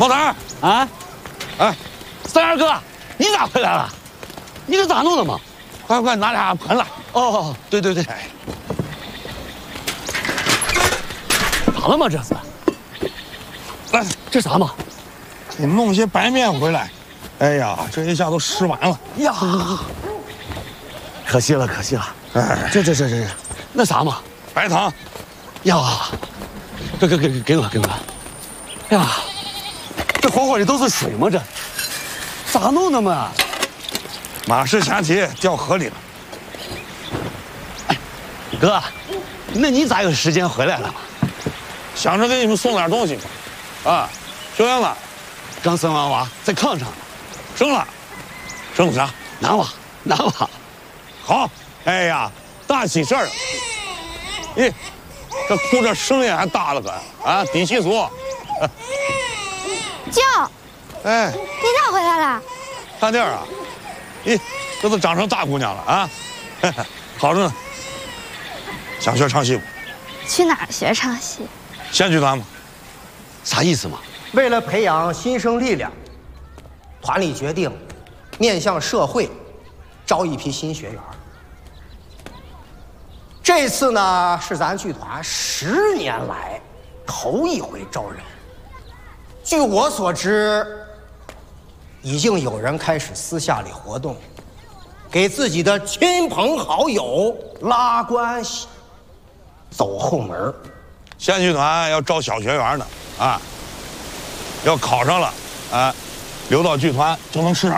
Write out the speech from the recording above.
老三啊， 哎， 三儿哥，你咋回来了？你这咋弄的嘛？ 快拿俩盆来！ 哦，对， 哎， 咋了嘛这是？ 来， 这啥嘛？ 你弄些白面回来。哎呀，这一下都吃完了。 呀，可惜了。 哎， 这，那啥嘛？ 白糖。 呀，给我。哎呀，这火里都是水嘛，这咋弄的嘛？ 马氏前蹄掉河里了。 哥，那你咋有时间回来了嘛？ 想着给你们送点东西嘛。啊，学员了， 刚生完娃，在炕上， 生了啥？ 男娃。 好，哎呀，大喜事儿了！咦，这哭着声音还大了个啊！底气足。 舅， 哎， 你咋回来了？ 看店啊！咦，这都长成大姑娘了啊！好着呢。想学唱戏不？ 去哪儿学唱戏？ 县剧团嘛。 啥意思嘛？ 为了培养新生力量，团里决定面向社会招一批新学员。这次呢，是咱剧团10年来头一回招人。据我所知，已经有人开始私下里活动，给自己的亲朋好友拉关系，走后门。 县剧团要招小学员呢，啊，要考上了，啊，留到剧团就能吃点